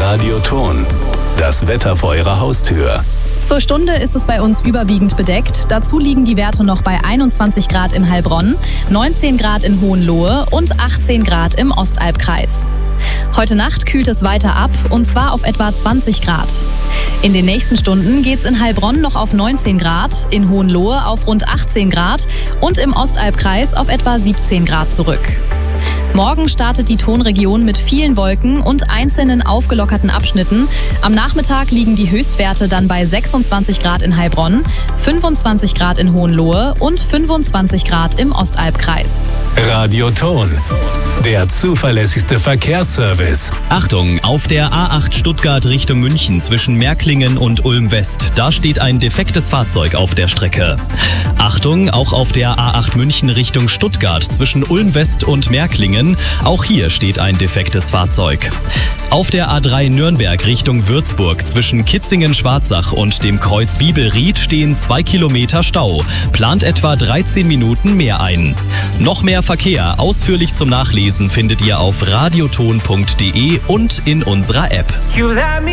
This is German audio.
Radioton. Das Wetter vor Ihrer Haustür. Zur Stunde ist es bei uns überwiegend bedeckt. Dazu liegen die Werte noch bei 21 Grad in Heilbronn, 19 Grad in Hohenlohe und 18 Grad im Ostalbkreis. Heute Nacht kühlt es weiter ab, und zwar auf etwa 20 Grad. In den nächsten Stunden geht es in Heilbronn noch auf 19 Grad, in Hohenlohe auf rund 18 Grad und im Ostalbkreis auf etwa 17 Grad zurück. Morgen startet die Tonregion mit vielen Wolken und einzelnen aufgelockerten Abschnitten. Am Nachmittag liegen die Höchstwerte dann bei 26 Grad in Heilbronn, 25 Grad in Hohenlohe und 25 Grad im Ostalbkreis. Radioton, der zuverlässigste Verkehrsservice. Achtung, auf der A8 Stuttgart Richtung München zwischen Märklingen und Ulm West. Da steht ein defektes Fahrzeug auf der Strecke. Achtung, auch auf der A8 München Richtung Stuttgart zwischen Ulm West und Märklingen. Auch hier steht ein defektes Fahrzeug. Auf der A3 Nürnberg Richtung Würzburg zwischen Kitzingen-Schwarzach und dem Kreuz Bibelried stehen 2 Kilometer Stau. Plant etwa 13 Minuten mehr ein. Noch mehr Verkehr ausführlich zum Nachlesen findet ihr auf radioton.de und in unserer App.